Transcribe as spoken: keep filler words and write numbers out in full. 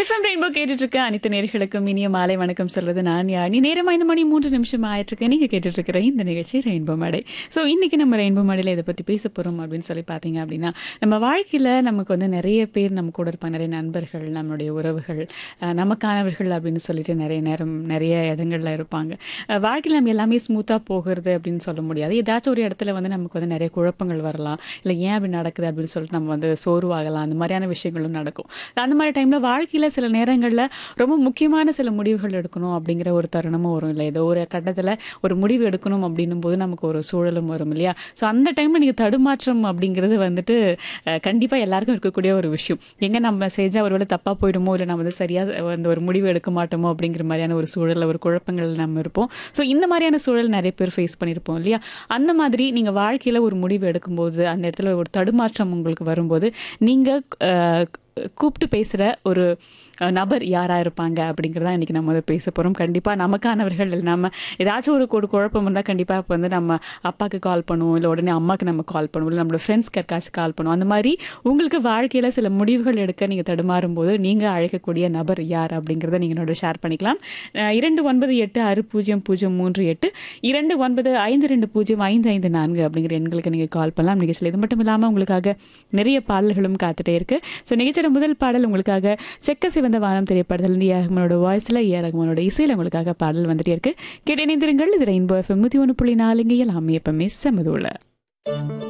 FM rainbow கேட்டுட்டு இருக்க அனைத்து நேர்களுக்கும் இனிய மாலை வணக்கம் சொல்றது நான் யானி. நேரம் ஐந்து மணி மூன்று நிமிஷம் ஆயிட்டு இருக்கு. நீங்க கேட்டுட்டு இருக்கிற இந்த நிகழ்ச்சி ரெயின்போ மேடை. ஸோ இன்னைக்கு நம்ம ரெயின்போ மேடையில் இதை பத்தி பேச போறோம் அப்படின்னு சொல்லி பார்த்தீங்க அப்படின்னா, நம்ம வாழ்க்கையில நமக்கு வந்து நிறைய பேர் நம்ம கூட இருப்பாங்க, நிறைய நண்பர்கள், நம்மளுடைய உறவுகள், அஹ், நமக்கானவர்கள் அப்படின்னு சொல்லிட்டு நிறைய நேரம் நிறைய இடங்கள்ல இருப்பாங்க. அஹ், வாழ்க்கையில நம்ம எல்லாமே ஸ்மூத்தா போகிறது அப்படின்னு சொல்ல முடியாது. ஏதாச்சும் ஒரு இடத்துல வந்து நமக்கு வந்து நிறைய குழப்பங்கள் வரலாம், இல்லை ஏன் அப்படி நடக்குது அப்படின்னு சொல்லிட்டு நம்ம வந்து சோர்வாகலாம். அந்த மாதிரியான விஷயங்களும் நடக்கும். அந்த மாதிரி டைம்ல வாழ்க்கையில சில நேரங்கள்ல ரொம்ப முக்கியமான சில முடிவுகள் எடுக்கணும் அப்படிங்கிற ஒரு தருணமும் வரும். இல்லை ஏதோ ஒரு கட்டத்துல ஒரு முடிவு எடுக்கணும் அப்படின்னும் போது நமக்கு ஒரு சூழலும் வரும் இல்லையா? ஸோ அந்த டைம்ல நீங்க தடுமாற்றம் அப்படிங்கிறது வந்துட்டு அஹ், கண்டிப்பா எல்லாருக்கும் இருக்கக்கூடிய ஒரு விஷயம். எங்க நம்ம செஞ்சா ஒருவேளை தப்பா போயிடுமோ, இல்லை நம்ம வந்து சரியா அந்த ஒரு முடிவு எடுக்க மாட்டோமோ அப்படிங்கிற மாதிரியான ஒரு சூழல்ல ஒரு குழப்பங்கள் நம்ம இருப்போம். ஸோ இந்த மாதிரியான சூழல் நிறைய பேர் ஃபேஸ் பண்ணியிருப்போம் இல்லையா? அந்த மாதிரி நீங்க வாழ்க்கையில ஒரு முடிவு எடுக்கும்போது அந்த இடத்துல ஒரு தடுமாற்றம் உங்களுக்கு வரும்போது நீங்க அஹ், கூப்பிட்டு பேசுகிற ஒரு அஹ், நபர் யாராக இருப்பாங்க அப்படிங்கிறதா இன்றைக்கி நம்ம வந்து பேச போகிறோம். கண்டிப்பாக நமக்கானவர்கள் இல்லை, நம்ம ஏதாச்சும் ஒரு ஒரு குழப்பம் இருந்தால் கண்டிப்பாக இப்போ வந்து நம்ம அப்பாவுக்கு கால் பண்ணுவோம், இல்லை உடனே அம்மாவுக்கு நம்ம கால் பண்ணுவோம், இல்லை நம்மளோட ஃப்ரெண்ட்ஸ்க்கு யாருக்காச்சும் கால் பண்ணுவோம். அந்த மாதிரி உங்களுக்கு வாழ்க்கையில் சில முடிவுகள் எடுக்க நீங்கள் தடுமாறும் போது நீங்கள் அழைக்கக்கூடிய நபர் யார் அப்படிங்கிறத நீங்கள் என்னோட ஷேர் பண்ணிக்கலாம். அஹ், இரண்டு ஒன்பது எட்டு ஆறு பூஜ்ஜியம் பூஜ்ஜியம் மூன்று எட்டு இரண்டு ஒன்பது ஐந்து ரெண்டு பூஜ்ஜியம் ஐந்து ஐந்து நான்கு அப்படிங்கிற எண்களுக்கு நீங்கள் கால் பண்ணலாம் நிகழ்ச்சியில். இது மட்டும் இல்லாமல் உங்களுக்காக நிறைய பாடல்களும் காத்துட்டே இருக்கு. ஸோ நிகழ்ச்சியோட முதல் பாடல் உங்களுக்காக செக்க சிவந்த வானம் திரைப்படத்தில் ஏ ஆர் ரஹ்மானோட வாய்ஸில் ஏ ஆர் ரஹ்மானோட இசையில் உங்களுக்காக பாடல் வந்துட்டே இருக்கு. கேட்டு இணைந்திருங்கள். இது ரெயின்போ எஃப்எம் நூற்றி ஒன்று புள்ளி நாலுங்க எல்லாமே எப்பவுமே செமதுள்ள